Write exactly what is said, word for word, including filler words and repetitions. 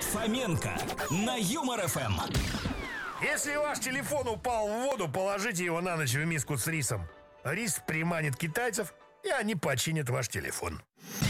Фоменко на Юмор эф эм. Если ваш телефон упал в воду, положите его на ночь в миску с рисом. Рис приманит китайцев, и они починят ваш телефон.